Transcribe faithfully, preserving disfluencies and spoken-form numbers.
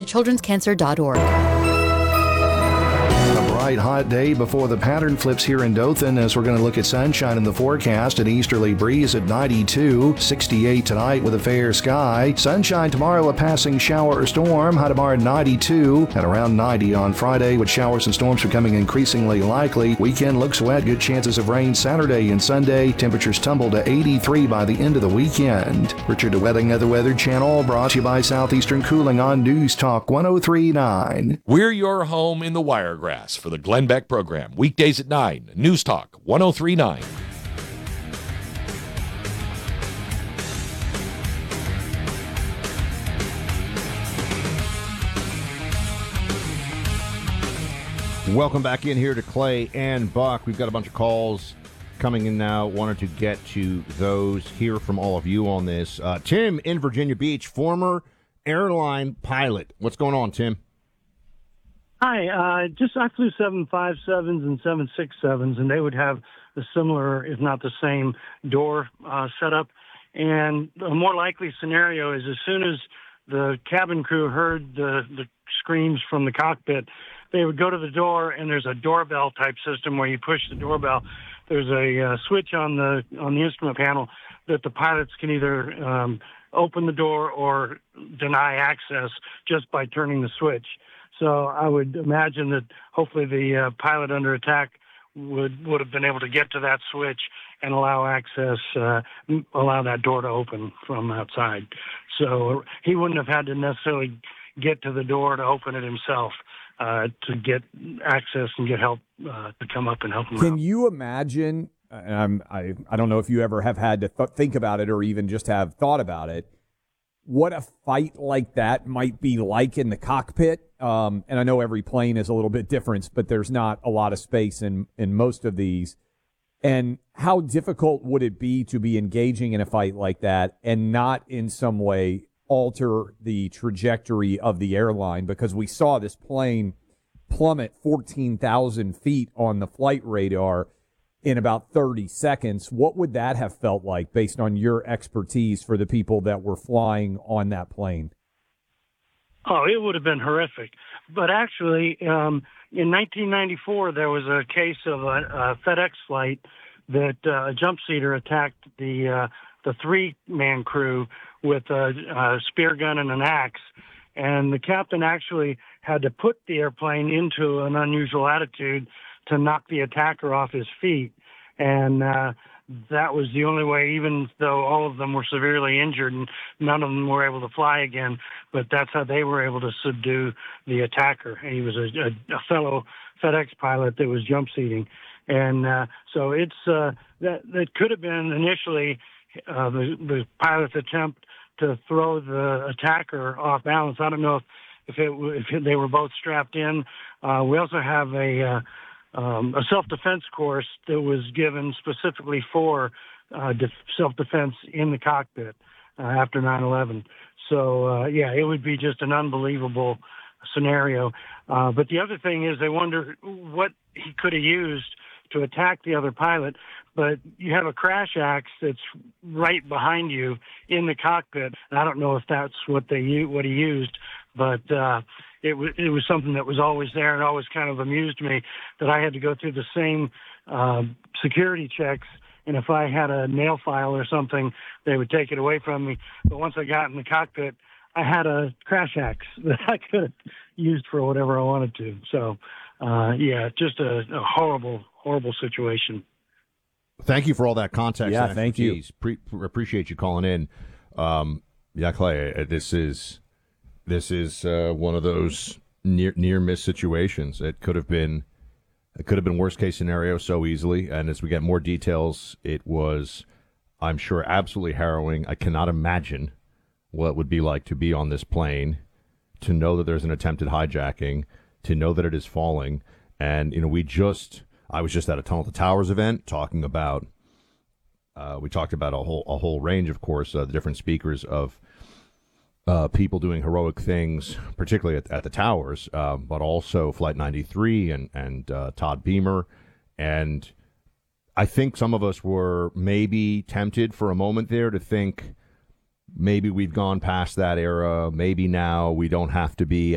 children's cancer dot org. Bright, hot day before the pattern flips here in Dothan as we're going to look at sunshine in the forecast, an easterly breeze at ninety-two, sixty-eight tonight with a fair sky. Sunshine tomorrow, a passing shower or storm, high tomorrow at ninety-two and around ninety on Friday with showers and storms becoming increasingly likely. Weekend looks wet, good chances of rain Saturday and Sunday. Temperatures tumble to eighty-three by the end of the weekend. Richard DeWetting of the Weather Channel, brought to you by Southeastern Cooling on News Talk one oh three point nine. We're your home in the Wiregrass for the Glenn Beck program, weekdays at nine, News Talk one oh three point nine. Welcome back in here to Clay and Buck. We've got a bunch of calls coming in now. Wanted to get to those, hear from all of you on this. Uh, Tim in Virginia Beach, former airline pilot. What's going on, Tim? Hi, uh, just I flew seven five sevens and seven six sevens, and they would have the similar, if not the same, door uh, setup. And a more likely scenario is as soon as the cabin crew heard the, the screams from the cockpit, they would go to the door, and there's a doorbell type system where you push the doorbell. There's a uh, switch on the on the instrument panel that the pilots can either um, open the door or deny access just by turning the switch. So I would imagine that hopefully the uh, pilot under attack would would have been able to get to that switch and allow access, uh, allow that door to open from outside. So he wouldn't have had to necessarily get to the door to open it himself uh, to get access and get help uh, to come up and help him Can out. you imagine, and I'm, I, I don't know if you ever have had to th- think about it or even just have thought about it, what a fight like that might be like in the cockpit. Um, and I know every plane is a little bit different, but there's not a lot of space in, in most of these. And how difficult would it be to be engaging in a fight like that and not in some way alter the trajectory of the airline? Because we saw this plane plummet fourteen thousand feet on the flight radar in about thirty seconds. What would that have felt like based on your expertise for the people that were flying on that plane? Oh, it would have been horrific. But actually, um, in nineteen ninety-four, there was a case of a, a FedEx flight that uh, a jump seater attacked the uh, the three-man crew with a, a spear gun and an axe. And the captain actually had to put the airplane into an unusual attitude to knock the attacker off his feet. And uh, that was the only way, even though all of them were severely injured and none of them were able to fly again. But that's how they were able to subdue the attacker. And he was a, a, a fellow FedEx pilot that was jump seating. And uh, so it's uh, that, that could have been initially uh, the, the pilot's attempt to throw the attacker off balance. I don't know if, if, it, if they were both strapped in. Uh, we also have a... Uh, Um, a self-defense course that was given specifically for uh, def- self-defense in the cockpit uh, after nine eleven. So, uh, yeah, it would be just an unbelievable scenario. Uh, but the other thing is they wonder what he could have used to attack the other pilot. But you have a crash axe that's right behind you in the cockpit. And I don't know if that's what they what he used, but uh, it was it was something that was always there and always kind of amused me that I had to go through the same uh, security checks. And if I had a nail file or something, they would take it away from me. But once I got in the cockpit, I had a crash axe that I could have used for whatever I wanted to. So, uh, yeah, just a, a horrible, horrible situation. Thank you for all that context. Yeah, and thank you. Pre- appreciate you calling in. Um, yeah, Clay, this is this is uh, one of those near near miss situations. It could have been it could have been worst case scenario so easily. And as we get more details, it was, I'm sure, absolutely harrowing. I cannot imagine what it would be like to be on this plane, to know that there's an attempted hijacking, to know that it is falling. And, you know, we just, I was just at a Tunnel to Towers event talking about, uh, we talked about a whole a whole range, of course, uh, the different speakers of uh, people doing heroic things, particularly at, at the towers, uh, but also Flight ninety-three and, and uh, Todd Beamer. And I think some of us were maybe tempted for a moment there to think maybe we've gone past that era. Maybe now we don't have to be